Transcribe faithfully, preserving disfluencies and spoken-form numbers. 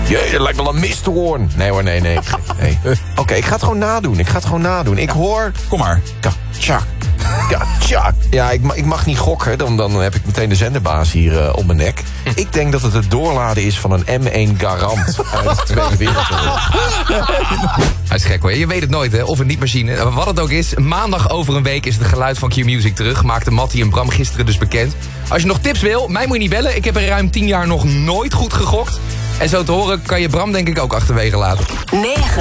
Jee, dat lijkt wel een misthoorn. Nee hoor, nee, nee. nee. Oké, okay, ik ga het gewoon nadoen. Ik ga het gewoon nadoen. Ik hoor... Kom maar. Katjak. Katjak. Ja, ik, ik mag niet gokken. Dan, dan heb ik meteen de zenderbaas hier uh, op mijn nek. Ik denk dat het het doorladen is van een M één Garant uit de Tweede Wereldoorlog. Hij is gek hoor. Je weet het nooit, hè? Of een niet-machine. Wat het ook is, maandag over een week is het geluid van Q-Music terug. Maakte Mattie en Bram gisteren dus bekend. Als je nog tips wil, mij moet je niet bellen. Ik heb er ruim tien jaar nog nooit goed gegokt. En zo te horen kan je Bram denk ik ook achterwege laten. negen.